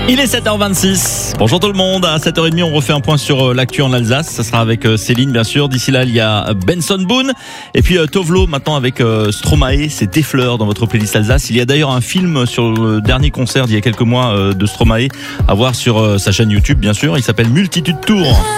Il est 7h26. Bonjour tout le monde. À 7h30, on refait un point sur l'actu en Alsace. Ça sera avec Céline, bien sûr. D'ici là, il y a Benson Boone. Et puis Tovlo, maintenant avec Stromae. C'est Des fleurs dans votre playlist Alsace. Il y a d'ailleurs un film sur le dernier concert d'il y a quelques mois de Stromae à voir sur sa chaîne YouTube, bien sûr. Il s'appelle Multitude Tour.